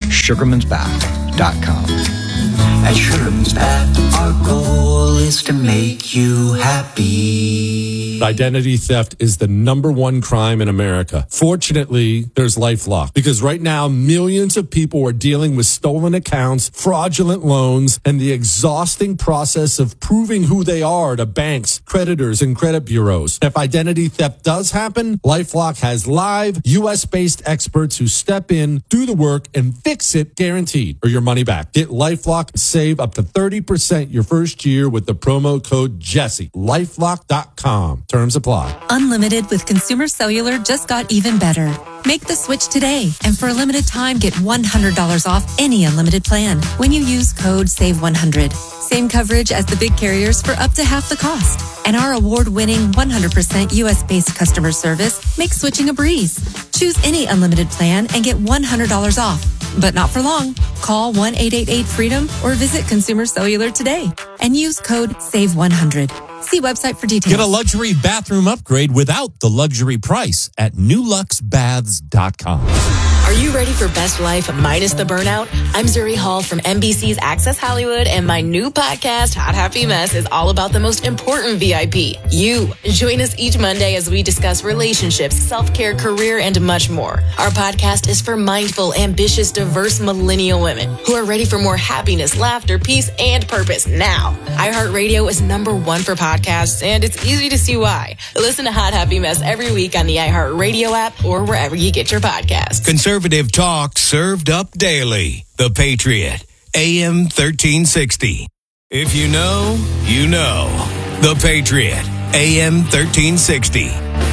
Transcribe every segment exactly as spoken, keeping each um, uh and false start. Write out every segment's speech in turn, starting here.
sugarmans bath dot com. At Sugarman's Bath, our goal is to make you happy. Identity theft is the number one crime in America. Fortunately, there's LifeLock, because right now millions of people are dealing with stolen accounts, fraudulent loans, and the exhausting process of proving who they are to banks, creditors, and credit bureaus. If identity theft does happen, LifeLock has live U S-based experts who step in, do the work, and fix it guaranteed, or your money back. Get LifeLock, save up to thirty percent your first year with the promo code Jesse. LifeLock dot com. Terms apply. Unlimited with Consumer Cellular just got even better. Make the switch today, and for a limited time, get one hundred dollars off any unlimited plan when you use code save one hundred. Same coverage as the big carriers for up to half the cost. And our award-winning one hundred percent U S-based customer service makes switching a breeze. Choose any unlimited plan and get one hundred dollars off. But not for long. Call one eight eight eight freedom or visit Consumer Cellular today and use code save one hundred. See website for details. Get a luxury bathroom upgrade without the luxury price at new lux baths dot com. Are you ready for best life minus the burnout? I'm Zuri Hall from N B C's Access Hollywood, and my new podcast, Hot Happy Mess, is all about the most important V I P, you. Join us each Monday as we discuss relationships, self-care, career, and much more. Our podcast is for mindful, ambitious, diverse millennial women who are ready for more happiness, laughter, peace, and purpose now. iHeartRadio is number one for podcasts, and it's easy to see why. Listen to Hot Happy Mess every week on the iHeartRadio app or wherever you get your podcasts. Conservative talk served up daily. The Patriot, A M thirteen sixty. If you know, you know. The Patriot, A M thirteen sixty.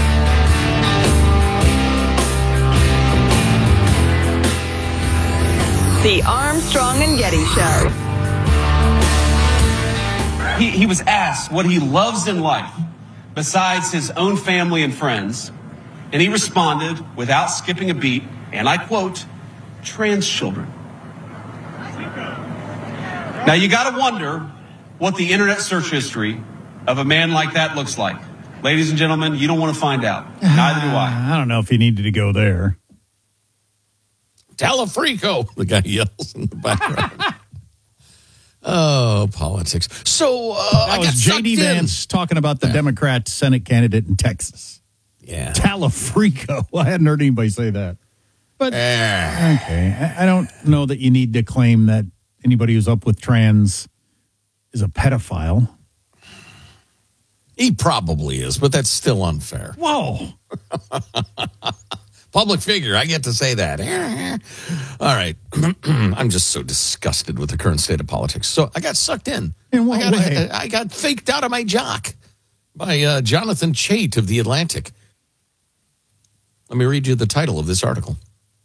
The Armstrong and Getty Show. He, he was asked what he loves in life besides his own family and friends, and he responded without skipping a beat, and I quote, trans children. Now you got to wonder what the internet search history of a man like that looks like. Ladies and gentlemen, you don't want to find out. Neither do I. I don't know if he needed to go there. Talafrico, the guy yells in the background. Oh, politics. So uh, that I was got J D Vance talking about the yeah. Democrat Senate candidate in Texas. Yeah. Talafrico. Well, I hadn't heard anybody say that. But, uh, okay, I, I don't know that you need to claim that anybody who's up with trans is a pedophile. He probably is, but that's still unfair. Whoa. Public figure, I get to say that. All right. I'm just so disgusted with the current state of politics. So I got sucked in. In what I got, way? I, I got faked out of my jock by uh, Jonathan Chait of The Atlantic. Let me read you the title of this article.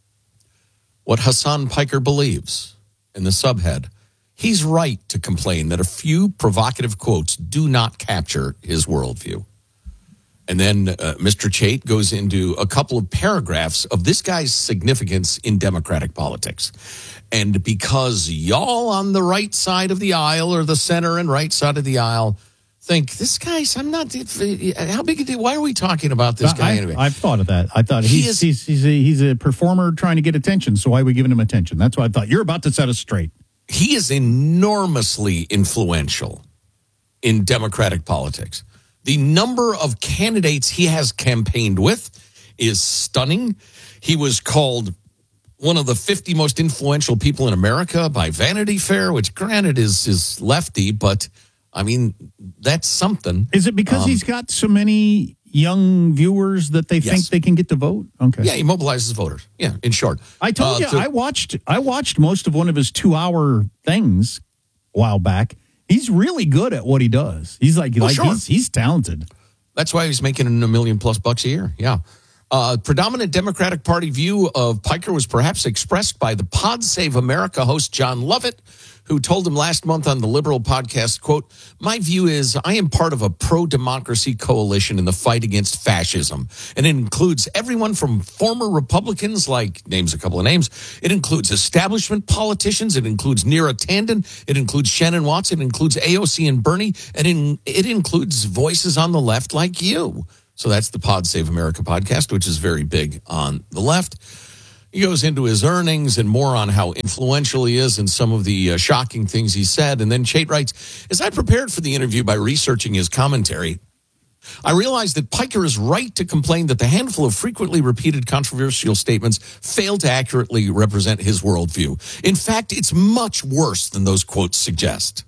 What Hassan Piker believes, in the subhead, he's right to complain that a few provocative quotes do not capture his worldview. And then uh, Mister Chait goes into a couple of paragraphs of this guy's significance in Democratic politics. And because y'all on the right side of the aisle or the center and right side of the aisle think, this guy's, I'm not, how big, why are we talking about this guy I, anyway? I've thought of that. I thought he he's, is, he's, he's, a, he's a performer trying to get attention, so why are we giving him attention? That's what I thought. You're about to set us straight. He is enormously influential in Democratic politics. The number of candidates he has campaigned with is stunning. He was called one of the fifty most influential people in America by Vanity Fair, which granted is, is lefty, but I mean, that's something. Is it because um, he's got so many young viewers that they yes. think they can get to vote? Okay. Yeah, he mobilizes voters. Yeah, in short. I told uh, you, to, I watched I watched most of one of his two-hour things a while back. He's really good at what he does. He's like, well, like sure. he's, he's talented. That's why he's making a million plus bucks a year. Yeah. Uh, predominant Democratic Party view of Piker was perhaps expressed by the Pod Save America host John Lovett, who told him last month on the Liberal podcast, quote, my view is I am part of a pro-democracy coalition in the fight against fascism. And it includes everyone from former Republicans, like, names a couple of names. It includes establishment politicians. It includes Neera Tanden. It includes Shannon Watts. It includes A O C and Bernie. And in, it includes voices on the left like you. So that's the Pod Save America podcast, which is very big on the left. He goes into his earnings and more on how influential he is and some of the uh, shocking things he said. And then Chait writes, as I prepared for the interview by researching his commentary, I realized that Piker is right to complain that the handful of frequently repeated controversial statements fail to accurately represent his worldview. In fact, it's much worse than those quotes suggest.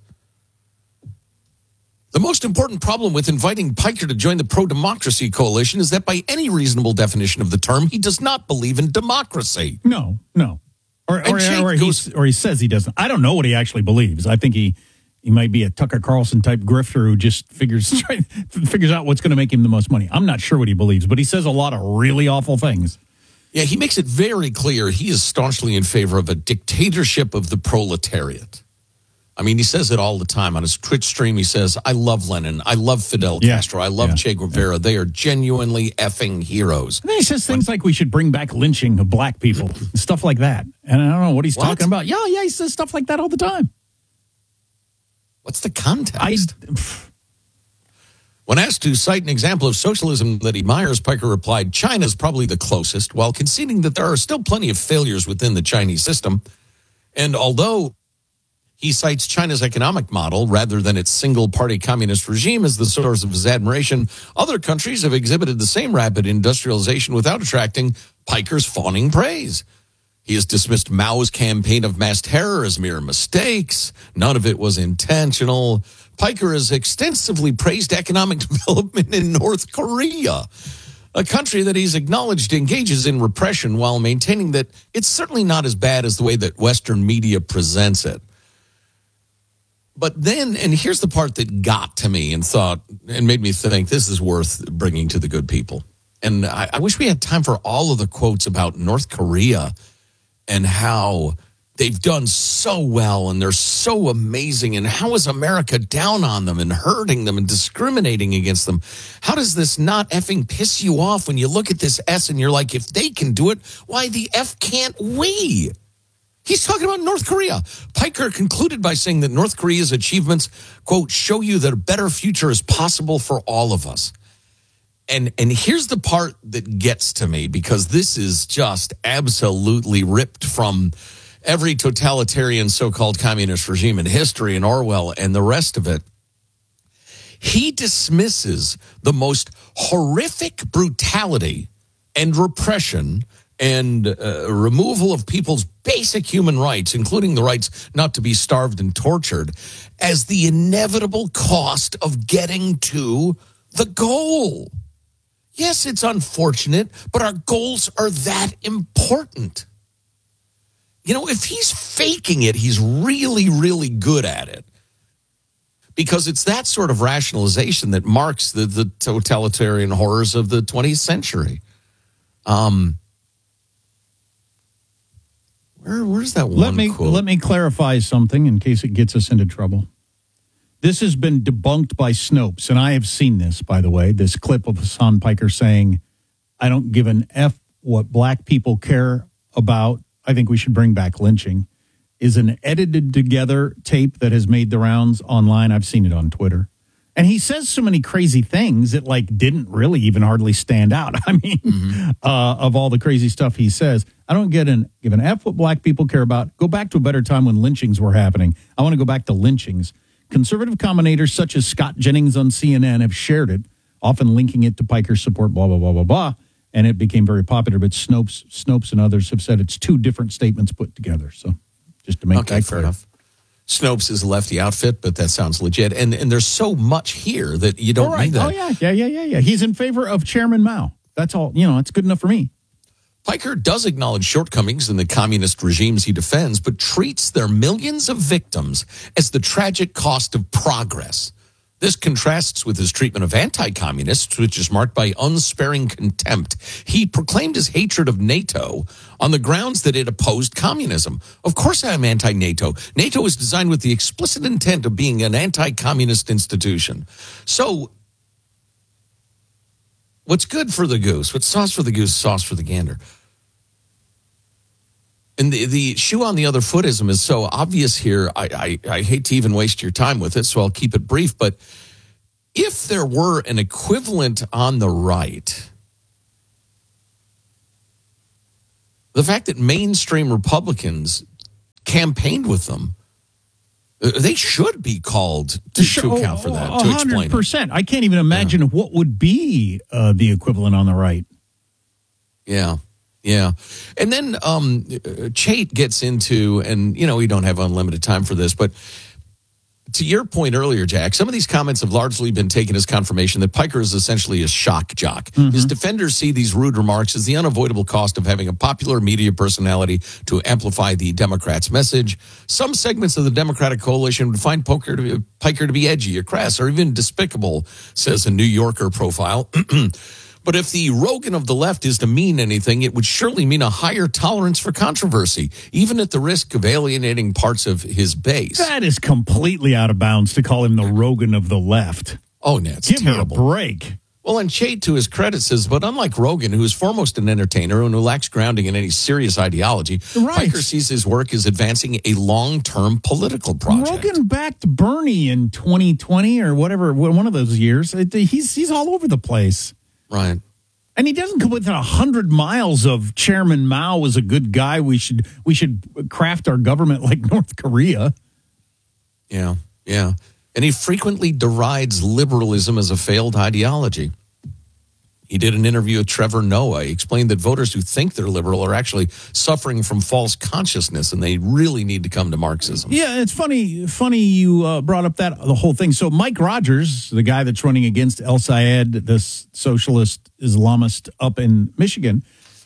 The most important problem with inviting Piker to join the pro-democracy coalition is that by any reasonable definition of the term, he does not believe in democracy. No, no. Or, or, or, he, or he says he doesn't. I don't know what he actually believes. I think he, he might be a Tucker Carlson type grifter who just figures figures out what's going to make him the most money. I'm not sure what he believes, but he says a lot of really awful things. Yeah, he makes it very clear he is staunchly in favor of a dictatorship of the proletariat. I mean, he says it all the time on his Twitch stream. He says, I love Lenin. I love Fidel Yeah. Castro. I love Yeah. Che Guevara. Yeah. They are genuinely effing heroes. And then he says things like we should bring back lynching of black people and stuff like that. And I don't know what he's What? talking about. Yeah, yeah, he says stuff like that all the time. What's the context? I, When asked to cite an example of socialism that he admires, Piker replied, China is probably the closest, while conceding that there are still plenty of failures within the Chinese system. And although he cites China's economic model rather than its single-party communist regime as the source of his admiration, other countries have exhibited the same rapid industrialization without attracting Piker's fawning praise. He has dismissed Mao's campaign of mass terror as mere mistakes. None of it was intentional. Piker has extensively praised economic development in North Korea, a country that he's acknowledged engages in repression while maintaining that it's certainly not as bad as the way that Western media presents it. But then, and here's the part that got to me and thought, and made me think this is worth bringing to the good people. And I, I wish we had time for all of the quotes about North Korea and how they've done so well and they're so amazing. And how is America down on them and hurting them and discriminating against them? How does this not effing piss you off when you look at this S and you're like, if they can do it, why the F can't we? He's talking about North Korea. Piker concluded by saying that North Korea's achievements, quote, show you that a better future is possible for all of us. And and here's the part that gets to me, because this is just absolutely ripped from every totalitarian so-called communist regime in history and Orwell and the rest of it. He dismisses the most horrific brutality and repression and uh, removal of people's basic human rights, including the rights not to be starved and tortured, as the inevitable cost of getting to the goal. Yes, it's unfortunate, but our goals are that important. You know, if he's faking it, he's really, really good at it. Because it's that sort of rationalization that marks the, the totalitarian horrors of the twentieth century. Um, where, where's that one let me, quote? Let me clarify something in case it gets us into trouble. This has been debunked by Snopes, and I have seen this, by the way, this clip of Hassan Piker saying, I don't give an F what black people care about. I think we should bring back lynching, is an edited together tape that has made the rounds online. I've seen it on Twitter. And he says so many crazy things that like didn't really even hardly stand out. I mean, mm-hmm. uh, of all the crazy stuff he says, I don't get an, give an F what black people care about. Go back to a better time when lynchings were happening. I want to go back to lynchings. Conservative commentators such as Scott Jennings on C N N have shared it, often linking it to Piker's support, blah, blah, blah, blah, blah. And it became very popular. But Snopes, Snopes and others have said it's two different statements put together. So just to make okay, that fair clear. enough. Snopes is a lefty outfit, but that sounds legit. And and there's so much here that you don't all right. need that. Oh, yeah, yeah, yeah, yeah, yeah. He's in favor of Chairman Mao. That's all. You know, it's good enough for me. Piker does acknowledge shortcomings in the communist regimes he defends, but treats their millions of victims as the tragic cost of progress. This contrasts with his treatment of anti-communists, which is marked by unsparing contempt. He proclaimed his hatred of NATO on the grounds that it opposed communism. Of course I'm anti-NATO. NATO was designed with the explicit intent of being an anti-communist institution. So what's good for the goose? What's sauce for the goose, sauce for the gander. And the, the shoe on the other footism is so obvious here. I, I, I hate to even waste your time with it, so I'll keep it brief. But if there were an equivalent on the right The fact that mainstream Republicans campaigned with them, uh, they should be called to, to account for that, to explain it. one hundred percent. I can't even imagine yeah. what would be uh, the equivalent on the right. Yeah, yeah. And then um, Chait gets into, and, you know, we don't have unlimited time for this, but to your point earlier, Jack, some of these comments have largely been taken as confirmation that Piker is essentially a shock jock. Mm-hmm. His defenders see these rude remarks as the unavoidable cost of having a popular media personality to amplify the Democrats' message. Some segments of the Democratic coalition would find Piker to be, Piker to be edgy or crass or even despicable, says a New Yorker profile. But if the Rogan of the left is to mean anything, it would surely mean a higher tolerance for controversy, even at the risk of alienating parts of his base. That is completely out of bounds to call him the Rogan of the left. Oh, no, it's Give terrible. me a break. Well, and Chait, to his credit, says, but unlike Rogan, who is foremost an entertainer and who lacks grounding in any serious ideology, right. Piker sees his work as advancing a long-term political project. Rogan backed Bernie in twenty twenty or whatever, one of those years. He's, he's all over the place. Right. And he doesn't come within a hundred miles of Chairman Mao was a good guy. We should we should craft our government like North Korea. Yeah, yeah. And he frequently derides liberalism as a failed ideology. He did an interview with Trevor Noah. He explained that voters who think they're liberal are actually suffering from false consciousness, and they really need to come to Marxism. Yeah, it's funny. Funny you uh, brought up that the whole thing. So Mike Rogers, the guy that's running against El Sayed, the socialist Islamist up in Michigan,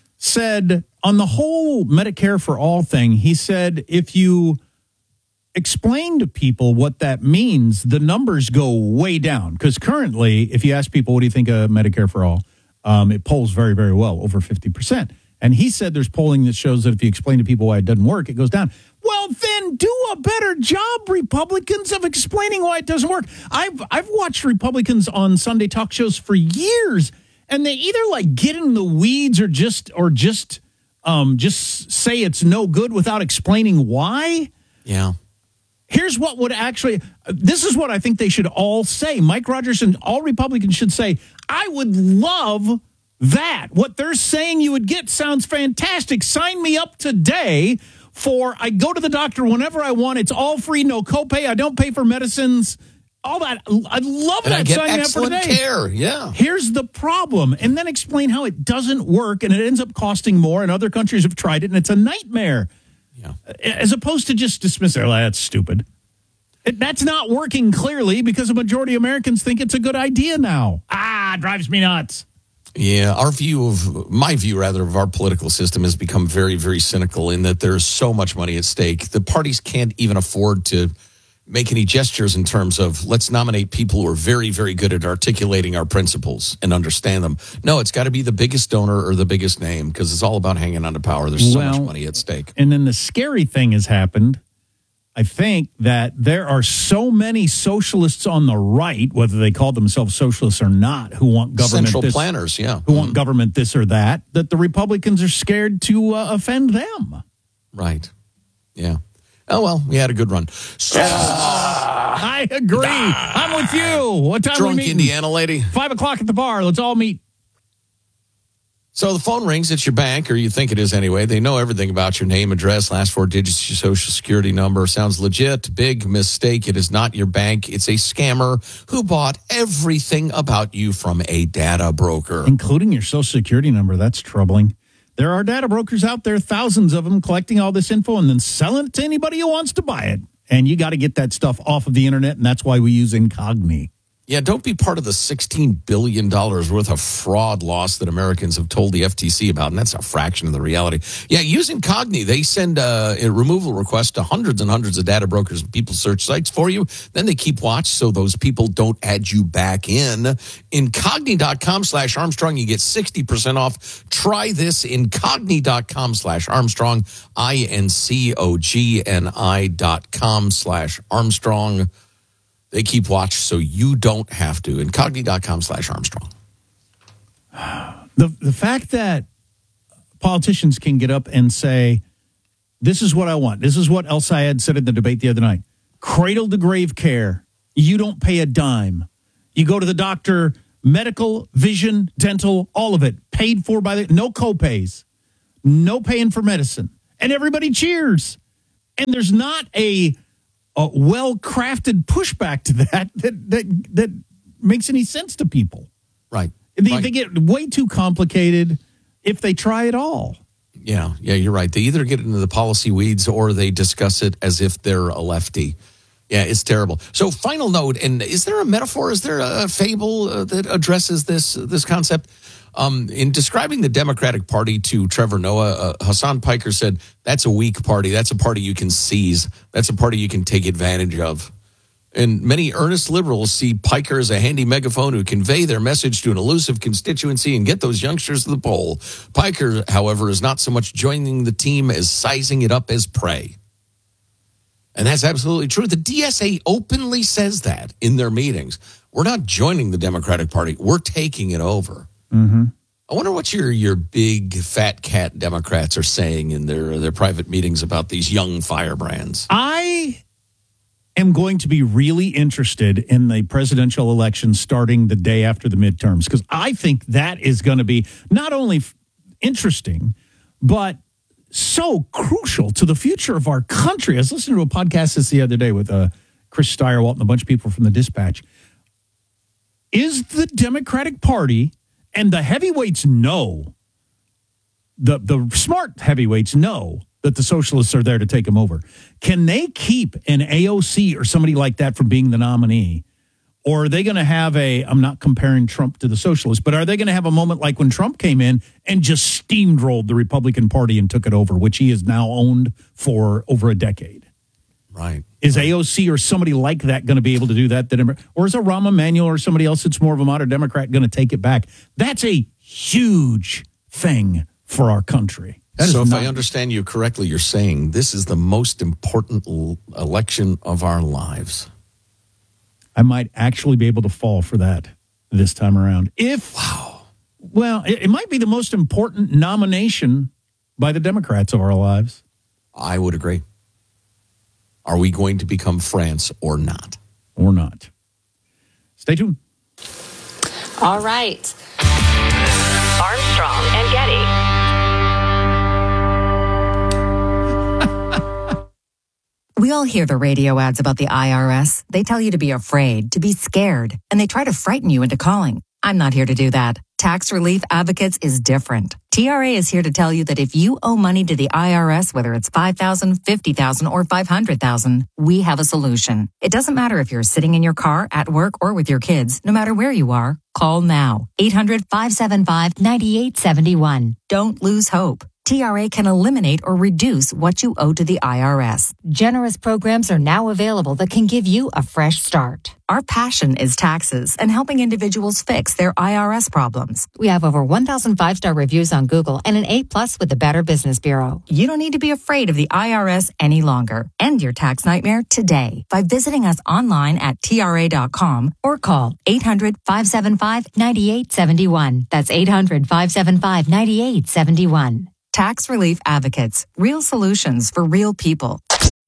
said on the whole Medicare for all thing, he said if you explain to people what that means, the numbers go way down. Because currently, if you ask people, what do you think of Medicare for all? Um, it polls very, very well, over fifty percent. And he said there's polling that shows that if you explain to people why it doesn't work, it goes down. Well, then do a better job, Republicans, of explaining why it doesn't work. I've I've watched Republicans on Sunday talk shows for years, and they either like get in the weeds or just or just um, just say it's no good without explaining why. Yeah. Here's what would actually, this is what I think they should all say. Mike Rogers and all Republicans should say, I would love that. What they're saying you would get sounds fantastic. Sign me up today for, I go to the doctor whenever I want. It's all free, no copay. I don't pay for medicines. All that. I'd love and that. I get Sign excellent me up for today. care. Yeah. Here's the problem. And then explain how it doesn't work and it ends up costing more. And other countries have tried it and it's a nightmare. Yeah. As opposed to just dismiss it, like, that's stupid. It, that's not working clearly because a majority of Americans think it's a good idea now. Ah, it drives me nuts. Yeah, our view of, my view rather, of our political system has become very, very cynical in that there's so much money at stake. The parties can't even afford to make any gestures in terms of let's nominate people who are very, very good at articulating our principles and understand them. No, it's got to be the biggest donor or the biggest name because it's all about hanging on to power. There's so well, much money at stake. And then the scary thing has happened. I think that there are so many socialists on the right, whether they call themselves socialists or not, who want government Central this, planners, yeah. who Mm-hmm. want government this or that, that the Republicans are scared to uh, offend them. Right. Yeah. Oh, well, we had a good run. So, I agree. I'm with you. What time drunk are we meeting? Indiana lady. Five o'clock at the bar. Let's all meet. So the phone rings. It's your bank, or you think it is anyway. They know everything about your name, address, last four digits, your social security number. Sounds legit. Big mistake. It is not your bank. It's a scammer who bought everything about you from a data broker. Including your social security number. That's troubling. There are data brokers out there, thousands of them, collecting all this info and then selling it to anybody who wants to buy it. And you got to get that stuff off of the internet, and that's why we use Incogni. Yeah, don't be part of the sixteen billion dollars worth of fraud loss that Americans have told the F T C about, and that's a fraction of the reality. Yeah, use Incogni. They send uh, a removal request to hundreds and hundreds of data brokers, and people search sites for you. Then they keep watch so those people don't add you back in. Incogni.com slash Armstrong. You get sixty percent off. Try this. Incogni.com slash Armstrong. I N C O G N I dot com slash Armstrong. They keep watch so you don't have to. Incogni.com slash Armstrong. The the fact that politicians can get up and say, this is what I want. This is what El Sayed said in the debate the other night. Cradle to grave care. You don't pay a dime. You go to the doctor, medical, vision, dental, all of it, paid for by the, no copays. no paying for medicine, and everybody cheers. And there's not a, a well-crafted pushback to that that that that makes any sense to people. Right. They, right. they get way too complicated if they try at all. Yeah, yeah, you're right. They either get into the policy weeds or they discuss it as if they're a lefty. Yeah, it's terrible. So, final note, and is there a metaphor, is there a fable uh, that addresses this this concept? Um, in describing the Democratic Party to Trevor Noah, uh, Hassan Piker said, that's a weak party. That's a party you can seize. That's a party you can take advantage of. And many earnest liberals see Piker as a handy megaphone who convey their message to an elusive constituency and get those youngsters to the poll. Piker, however, is not so much joining the team as sizing it up as prey. And that's absolutely true. The D S A openly says that in their meetings. We're not joining the Democratic Party. We're taking it over. Mm-hmm. I wonder what your your big fat cat Democrats are saying in their, their private meetings about these young firebrands. I am going to be really interested in the presidential election starting the day after the midterms, because I think that is going to be not only f- interesting, but so crucial to the future of our country. I was listening to a podcast this the other day with uh, Chris Steyerwalt and a bunch of people from the Dispatch. Is the Democratic Party, and the heavyweights know, the, the smart heavyweights know that the socialists are there to take them over. Can they keep an A O C or somebody like that from being the nominee? Or are they going to have a, I'm not comparing Trump to the socialists, but are they going to have a moment like when Trump came in and just steamrolled the Republican Party and took it over, which he has now owned for over a decade? Right. Is right. A O C or somebody like that going to be able to do that? Or is a Rahm Emanuel or somebody else that's more of a modern Democrat going to take it back? That's a huge thing for our country. So if not- I understand you correctly, you're saying this is the most important l- election of our lives. I might actually be able to fall for that this time around. If, wow. Well, it, it might be the most important nomination by the Democrats of our lives. I would agree. Are we going to become France or not? Or not. Stay tuned. All right. Armstrong and Getty. We all hear the radio ads about the I R S. They tell you to be afraid, to be scared, and they try to frighten you into calling. I'm not here to do that. Tax Relief Advocates is different. T R A is here to tell you that if you owe money to the I R S, whether it's five thousand dollars, fifty thousand dollars, or five hundred thousand dollars, we have a solution. It doesn't matter if you're sitting in your car, at work, or with your kids. No matter where you are, call now. eight hundred, five seven five, nine eight seven one. Don't lose hope. T R A can eliminate or reduce what you owe to the I R S. Generous programs are now available that can give you a fresh start. Our passion is taxes and helping individuals fix their I R S problems. We have over one thousand five-star reviews on Google and an A plus with the Better Business Bureau. You don't need to be afraid of the I R S any longer. End your tax nightmare today by visiting us online at T R A dot com or call eight hundred, five seven five, nine eight seven one. That's eight hundred, five seven five, nine eight seven one. Tax Relief Advocates. Real solutions for real people.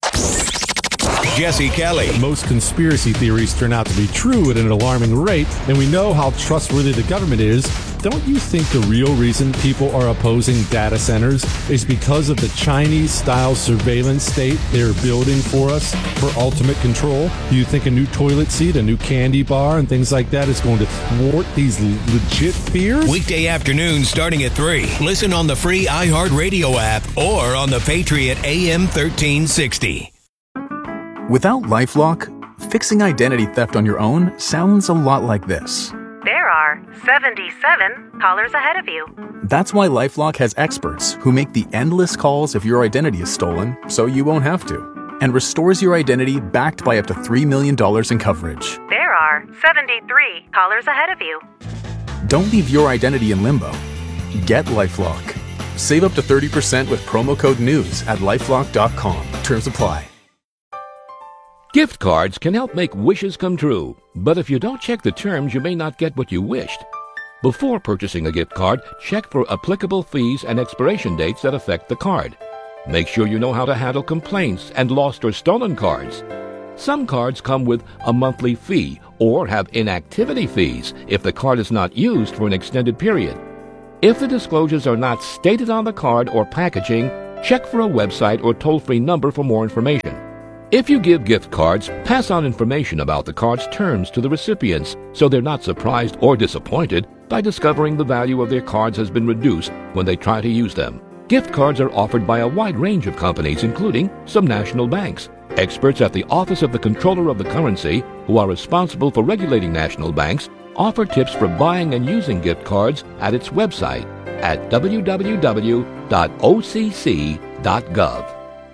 Jesse Kelly. Most conspiracy theories turn out to be true at an alarming rate, and we know how trustworthy the government is. Don't you think the real reason people are opposing data centers is because of the Chinese-style surveillance state they're building for us for ultimate control? Do you think a new toilet seat, a new candy bar, and things like that is going to thwart these legit fears? Weekday afternoons starting at three. Listen on the free iHeartRadio app or on the Patriot A M thirteen sixty. Without LifeLock, fixing identity theft on your own sounds a lot like this. There are seventy-seven callers ahead of you. That's why LifeLock has experts who make the endless calls if your identity is stolen, so you won't have to, and restores your identity backed by up to three million dollars in coverage. There are seventy-three callers ahead of you. Don't leave your identity in limbo. Get LifeLock. Save up to thirty percent with promo code NEWS at lifelock dot com. Terms apply. Gift cards can help make wishes come true, but if you don't check the terms, you may not get what you wished. Before purchasing a gift card, check for applicable fees and expiration dates that affect the card. Make sure you know how to handle complaints and lost or stolen cards. Some cards come with a monthly fee or have inactivity fees if the card is not used for an extended period. If the disclosures are not stated on the card or packaging, check for a website or toll-free number for more information. If you give gift cards, pass on information about the card's terms to the recipients so they're not surprised or disappointed by discovering the value of their cards has been reduced when they try to use them. Gift cards are offered by a wide range of companies, including some national banks. Experts at the Office of the Comptroller of the Currency, who are responsible for regulating national banks, offer tips for buying and using gift cards at its website at w w w dot o c c dot gov.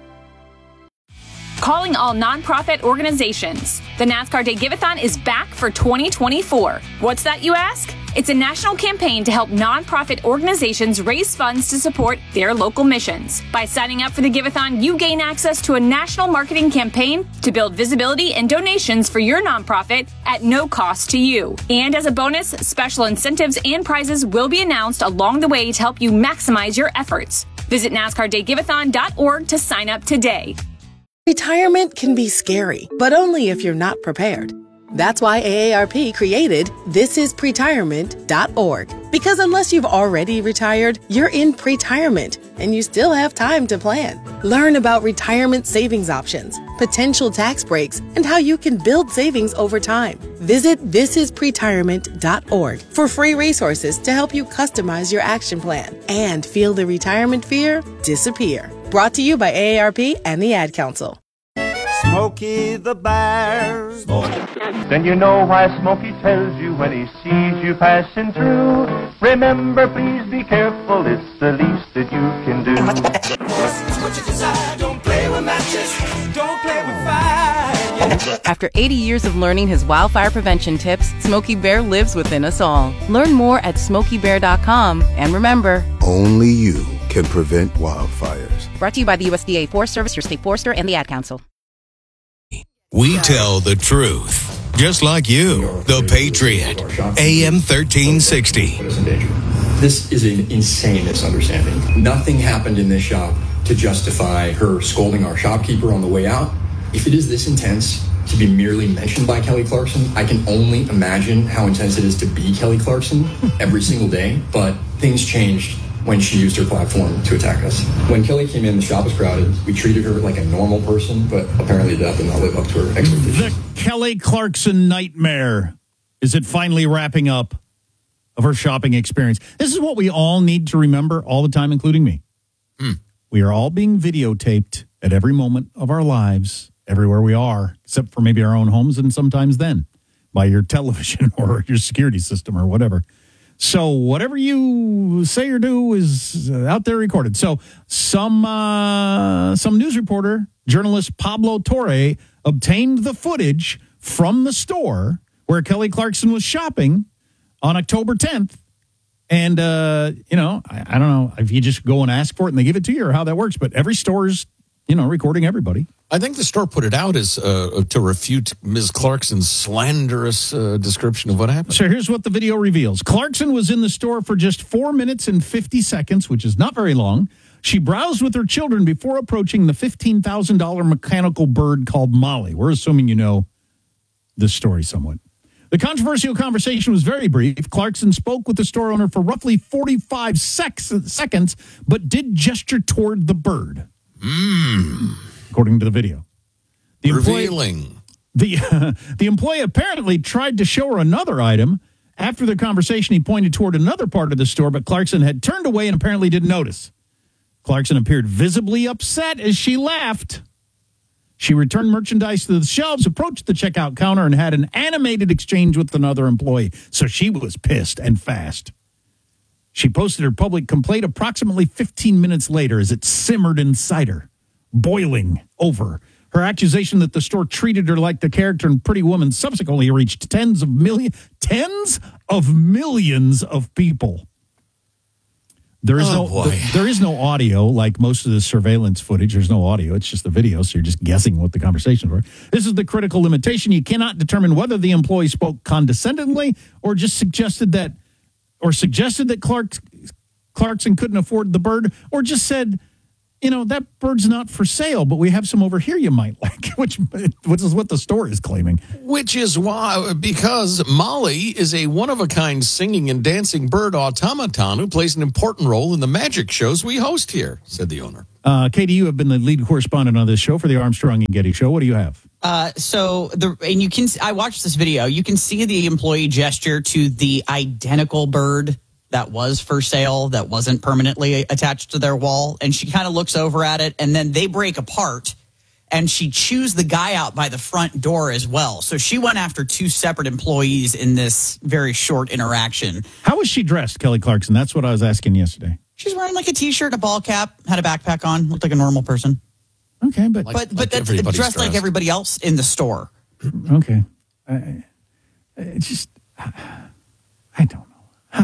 Calling all nonprofit organizations. The NASCAR Day Giveathon is back for twenty twenty-four. What's that, you ask? It's a national campaign to help nonprofit organizations raise funds to support their local missions. By signing up for the Giveathon, you gain access to a national marketing campaign to build visibility and donations for your nonprofit at no cost to you. And as a bonus, special incentives and prizes will be announced along the way to help you maximize your efforts. Visit NASCAR Day Giveathon dot org to sign up today. Retirement can be scary, but only if you're not prepared. That's why A A R P created this is pretirement dot org. Because unless you've already retired, you're in pretirement and you still have time to plan. Learn about retirement savings options, potential tax breaks, and how you can build savings over time. Visit this is pretirement dot org for free resources to help you customize your action plan and feel the retirement fear disappear. Brought to you by A A R P and the Ad Council. Smokey the Bear. Then you know why Smokey tells you when he sees you passing through. Remember, please be careful, it's the least that you can do. What you decide, don't play with matches, don't play with fire. After eighty years of learning his wildfire prevention tips, Smokey Bear lives within us all. Learn more at smokey bear dot com. And remember, only you can prevent wildfires. Brought to you by the U S D A Forest Service, your state forester, and the Ad Council. We tell the truth, just like you. The Patriot, A M thirteen sixty. This is an insane misunderstanding. Nothing happened in this shop to justify her scolding our shopkeeper on the way out. If it is this intense to be merely mentioned by Kelly Clarkson, I can only imagine how intense it is to be Kelly Clarkson every single day. But things changed when she used her platform to attack us. When Kelly came in, the shop was crowded. We treated her like a normal person, but apparently that did not live up to her expectations. The Kelly Clarkson nightmare. Is it finally wrapping up of her shopping experience? This is what we all need to remember all the time, including me. Hmm. We are all being videotaped at every moment of our lives, everywhere we are, except for maybe our own homes, and sometimes then by your television or your security system or whatever. So whatever you say or do is out there recorded. So some uh, some news reporter, journalist Pablo Torre, obtained the footage from the store where Kelly Clarkson was shopping on October tenth. And, uh, you know, I, I don't know if you just go and ask for it and they give it to you or how that works. But every store's, you know, recording everybody. I think the store put it out as uh, to refute Miz Clarkson's slanderous uh, description of what happened. So here's what the video reveals. Clarkson was in the store for just four minutes and fifty seconds, which is not very long. She browsed with her children before approaching the fifteen thousand dollars mechanical bird called Molly. We're assuming you know this story somewhat. The controversial conversation was very brief. Clarkson spoke with the store owner for roughly forty-five sex- seconds, but did gesture toward the bird. Mm. According to the video. The Revealing. Employee, the, uh, the employee apparently tried to show her another item. After the conversation, he pointed toward another part of the store, but Clarkson had turned away and apparently didn't notice. Clarkson appeared visibly upset as she laughed. She returned merchandise to the shelves, approached the checkout counter, and had an animated exchange with another employee. So she was pissed and fast. She posted her public complaint approximately fifteen minutes later as it simmered inside her, boiling over. Her accusation that the store treated her like the character in Pretty Woman subsequently reached tens of million, tens of millions of people. There is oh, no boy. there, there is no audio like most of the surveillance footage. There's no audio. It's just the video, so you're just guessing what the conversations were. This is the critical limitation. You cannot determine whether the employee spoke condescendingly or just suggested that or suggested that Clark Clarkson couldn't afford the bird, or just said you know, that bird's not for sale, but we have some over here you might like, which, which is what the store is claiming. Which is why, because Molly is a one-of-a-kind singing and dancing bird automaton who plays an important role in the magic shows we host here, said the owner. Uh, Katie, you have been the lead correspondent on this show for the Armstrong and Getty Show. What do you have? Uh, so the and you can I watched this video. You can see the employee gesture to the identical bird that was for sale that wasn't permanently attached to their wall, and she kind of looks over at it, and then they break apart, and she chews the guy out by the front door as well. So she went after two separate employees in this very short interaction. How was she dressed, Kelly Clarkson? That's what I was asking yesterday. She's wearing like a t-shirt, a ball cap, had a backpack on, looked like a normal person. Okay, but but like but that's everybody's dressed like dressed. everybody else in the store. Okay, I, I just I don't know. How,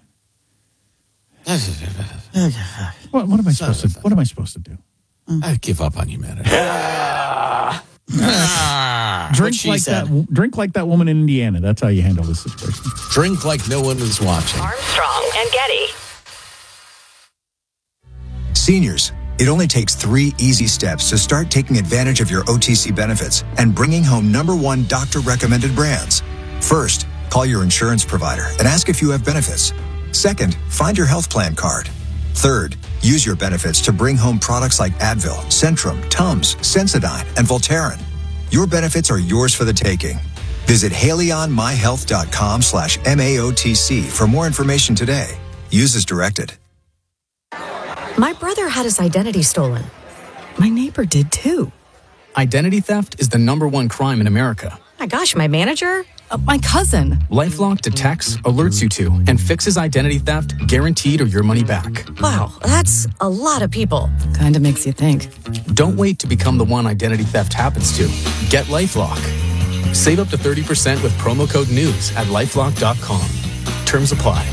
what, what am I supposed to? What am I supposed to do? I give up on humanity. drink she like said. that. Drink like that woman in Indiana. That's how you handle this situation. Drink like no one is watching. Armstrong and Getty. Seniors, it only takes three easy steps to start taking advantage of your O T C benefits and bringing home number one doctor-recommended brands. First, call your insurance provider and ask if you have benefits. Second, find your health plan card. Third, use your benefits to bring home products like Advil, Centrum, Tums, Sensodyne, and Voltaren. Your benefits are yours for the taking. Visit haleyonmyhealth.com slash MAOTC for more information today. Use as directed. My brother had his identity stolen. My neighbor did too. Identity theft is the number one crime in America. My gosh, my manager? Uh, my cousin. LifeLock detects, alerts you to, and fixes identity theft guaranteed or your money back. Wow, that's a lot of people. Kind of makes you think. Don't wait to become the one identity theft happens to. Get LifeLock. Save up to thirty percent with promo code NEWS at lifelock dot com. Terms apply.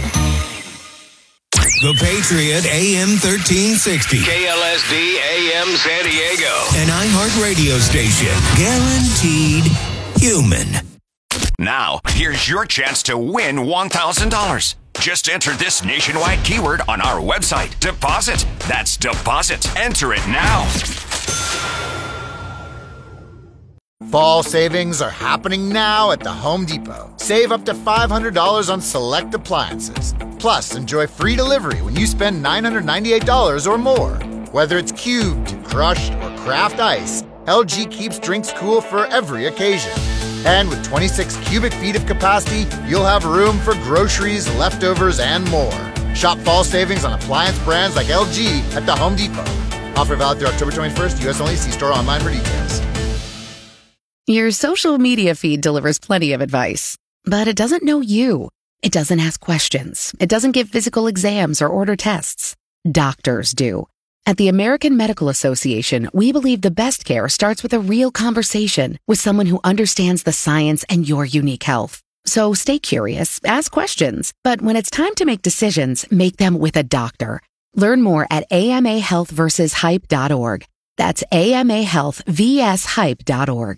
The Patriot A M thirteen sixty. K L S D A M San Diego. An iHeart radio station. Guaranteed human. Now, here's your chance to win one thousand dollars. Just enter this nationwide keyword on our website. Deposit. That's deposit. Enter it now. Fall savings are happening now at the Home Depot. Save up to five hundred dollars on select appliances. Plus, enjoy free delivery when you spend nine hundred ninety-eight dollars or more. Whether it's cubed, crushed, or craft ice, L G keeps drinks cool for every occasion. And with twenty-six cubic feet of capacity, you'll have room for groceries, leftovers, and more. Shop fall savings on appliance brands like L G at the Home Depot. Offer valid through October twenty-first, U S only. See store online for details. Your social media feed delivers plenty of advice, but it doesn't know you. It doesn't ask questions. It doesn't give physical exams or order tests. Doctors do. At the American Medical Association, we believe the best care starts with a real conversation with someone who understands the science and your unique health. So stay curious, ask questions, but when it's time to make decisions, make them with a doctor. Learn more at A M A health versus hype dot org. That's A M A health versus hype dot org.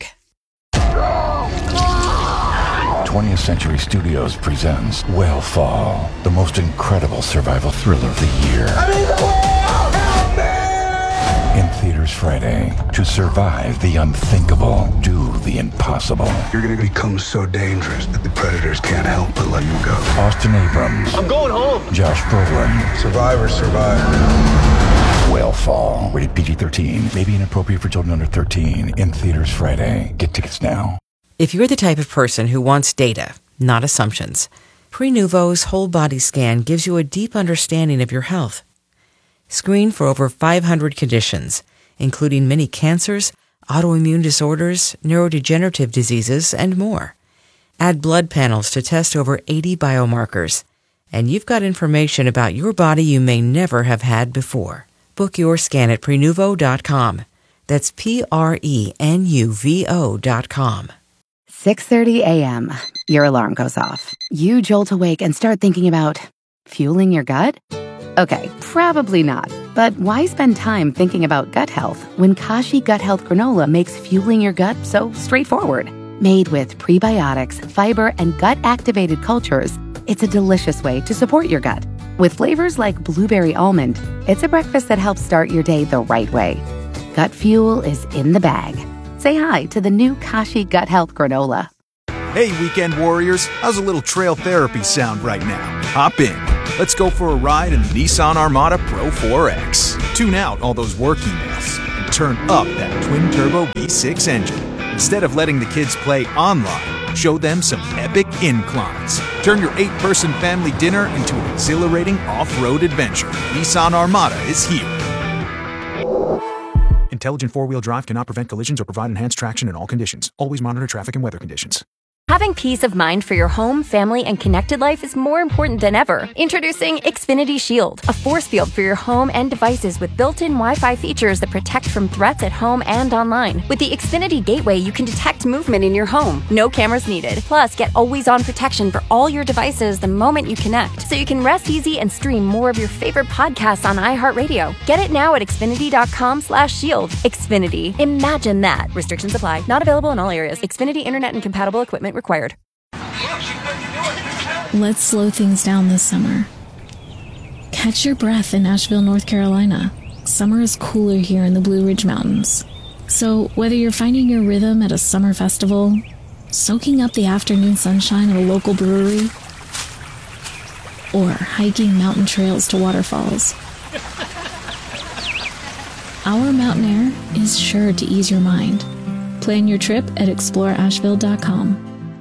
twentieth Century Studios presents Whale Fall, the most incredible survival thriller of the year. I'm in the whale! Help me! In theaters Friday. To survive the unthinkable, do the impossible. You're gonna become so dangerous that the predators can't help but let you go. Austin Abrams. I'm going home. Josh Brolin. Survivor, survivor. Whale Fall. Rated P G thirteen. May be inappropriate for children under thirteen. In theaters Friday. Get tickets now. If you're the type of person who wants data, not assumptions, Prenuvo's whole body scan gives you a deep understanding of your health. Screen for over five hundred conditions, including many cancers, autoimmune disorders, neurodegenerative diseases, and more. Add blood panels to test over eighty biomarkers, and you've got information about your body you may never have had before. Book your scan at Prenuvo dot com. That's P R E N U V O dot com. six thirty a.m. Your alarm goes off. You jolt awake and start thinking about fueling your gut? Okay, probably not. But why spend time thinking about gut health when Kashi Gut Health Granola makes fueling your gut so straightforward? Made with prebiotics, fiber, and gut-activated cultures, it's a delicious way to support your gut. With flavors like blueberry almond, it's a breakfast that helps start your day the right way. Gut Fuel is in the bag. Say hi to the new Kashi Gut Health Granola. Hey, weekend warriors, how's a little trail therapy sound right now? Hop in. Let's go for a ride in the Nissan Armada Pro four X. Tune out all those work emails and turn up that twin-turbo V six engine. Instead of letting the kids play online, show them some epic inclines. Turn your eight-person family dinner into an exhilarating off-road adventure. Nissan Armada is here. Intelligent four-wheel drive cannot prevent collisions or provide enhanced traction in all conditions. Always monitor traffic and weather conditions. Having peace of mind for your home, family, and connected life is more important than ever. Introducing Xfinity Shield, a force field for your home and devices with built-in Wi-Fi features that protect from threats at home and online. With the Xfinity Gateway, you can detect movement in your home. No cameras needed. Plus, get always-on protection for all your devices the moment you connect, so you can rest easy and stream more of your favorite podcasts on iHeartRadio. Get it now at Xfinity.com slash shield. Xfinity. Imagine that. Restrictions apply. Not available in all areas. Xfinity Internet and compatible equipment required. Let's slow things down this summer. Catch your breath in Asheville, North Carolina. Summer is cooler here in the Blue Ridge Mountains. So whether you're finding your rhythm at a summer festival, soaking up the afternoon sunshine at a local brewery, or hiking mountain trails to waterfalls, our mountain air is sure to ease your mind. Plan your trip at explore asheville dot com.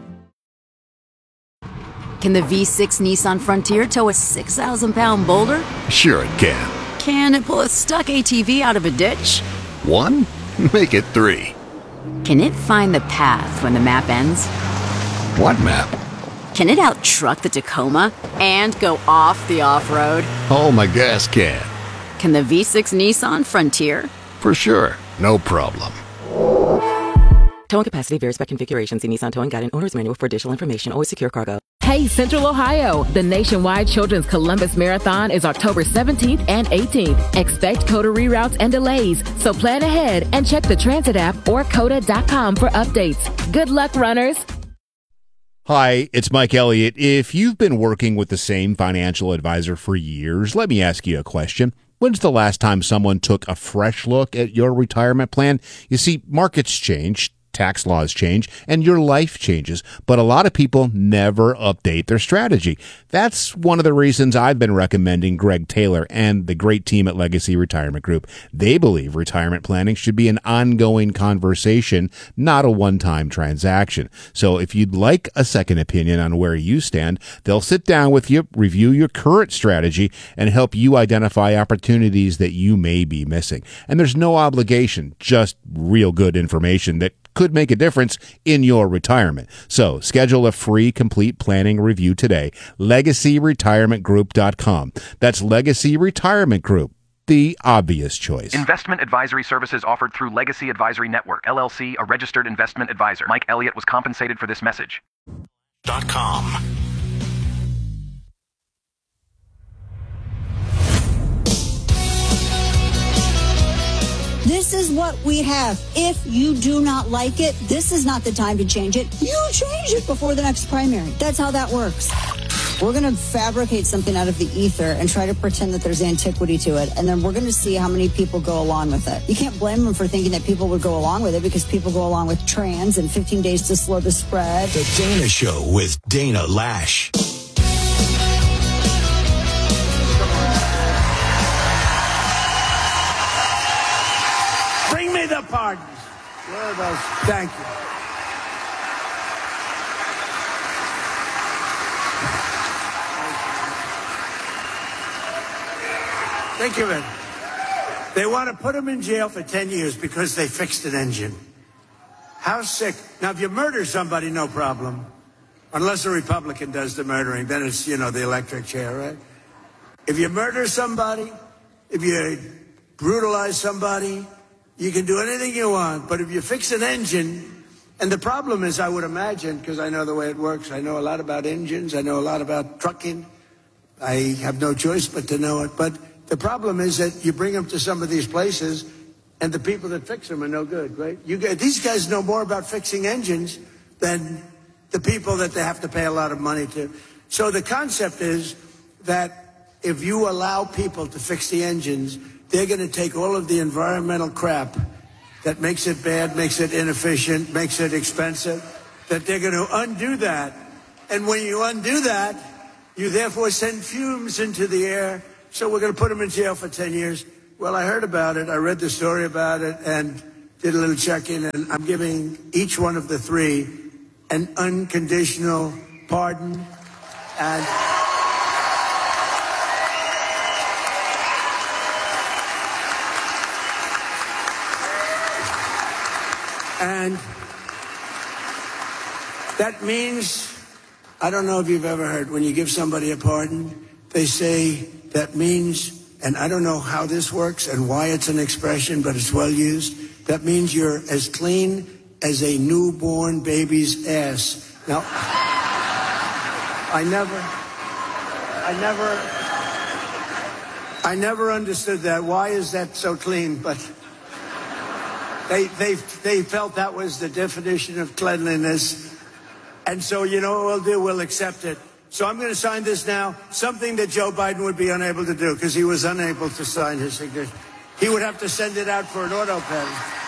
Can the V six Nissan Frontier tow a six thousand pound boulder? Sure it can. Can it pull a stuck A T V out of a ditch? One? Make it three. Can it find the path when the map ends? What map? Can it out-truck the Tacoma and go off the off-road? Oh, my gas can. Can the V six Nissan Frontier? For sure. No problem. Towing capacity varies by configuration. See Nissan Towing Guide and Owner's Manual for additional information. Always secure cargo. Hey, Central Ohio! The nationwide Children's Columbus Marathon is October seventeenth and eighteenth. Expect COTA reroutes and delays, so plan ahead and check the transit app or coda dot com for updates. Good luck, runners! Hi, it's Mike Elliott. If you've been working with the same financial advisor for years, let me ask you a question. When's the last time someone took a fresh look at your retirement plan? You see, markets change, tax laws change, and your life changes, but a lot of people never update their strategy. That's one of the reasons I've been recommending Greg Taylor and the great team at Legacy Retirement Group. They believe retirement planning should be an ongoing conversation, not a one-time transaction. So if you'd like a second opinion on where you stand, they'll sit down with you, review your current strategy, and help you identify opportunities that you may be missing. And there's no obligation, just real good information that could make a difference in your retirement. So schedule a free complete planning review today. legacy retirement group dot com. That's Legacy Retirement Group, the obvious choice. Investment advisory services offered through Legacy Advisory Network, L L C, a registered investment advisor. Mike Elliott was compensated for this message. Dot com. This is what we have. If you do not like it, this is not the time to change it. You change it before the next primary. That's how that works. We're going to fabricate something out of the ether and try to pretend that there's antiquity to it. And then we're going to see how many people go along with it. You can't blame them for thinking that people would go along with it, because people go along with trans and fifteen days to slow the spread. The Dana Show with Dana Lash. Bring me the pardons. Where are those? Thank you. Think of it. They want to put them in jail for ten years because they fixed an engine. How sick. Now, if you murder somebody, no problem. Unless a Republican does the murdering, then it's, you know, the electric chair, right? If you murder somebody, if you brutalize somebody, you can do anything you want. But if you fix an engine, and the problem is, I would imagine, because I know the way it works, I know a lot about engines, I know a lot about trucking. I have no choice but to know it. But the problem is that you bring them to some of these places, and the people that fix them are no good, right? You get, these guys know more about fixing engines than the people that they have to pay a lot of money to. So the concept is that if you allow people to fix the engines, they're going to take all of the environmental crap that makes it bad, makes it inefficient, makes it expensive, that they're going to undo that. And when you undo that, you therefore send fumes into the air. So we're going to put them in jail for ten years. Well, I heard about it. I read the story about it and did a little check-in. And I'm giving each one of the three an unconditional pardon. And And that means, I don't know if you've ever heard, when you give somebody a pardon, they say that means, and I don't know how this works and why it's an expression, but it's well used. That means you're as clean as a newborn baby's ass. Now, I never, I never, I never understood that. Why is that so clean? But They, they, they felt that was the definition of cleanliness. And so, you know what we'll do? We'll accept it. So I'm going to sign this now, something that Joe Biden would be unable to do because he was unable to sign his signature. He would have to send it out for an auto pen.